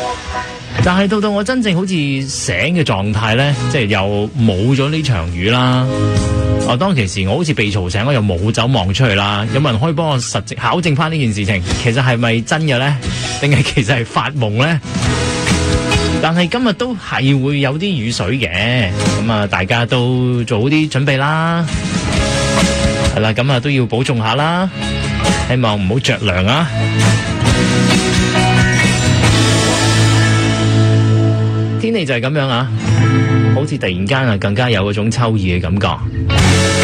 但係到我真正好似醒嘅狀態咧，即係又冇咗呢場雨啦。當其時我好似被嘈醒，我又冇走望出去啦。有冇人可以幫我考證翻呢件事情？其實係咪真嘅咧？定係其實係發夢咧？但係今日都係會有啲雨水嘅，咁啊，大家都做好啲準備啦。係啦，咁啊都要保重下啦，希望唔好着涼啊。天氣就係咁樣啊，好似突然間啊更加有嗰種秋意嘅感覺。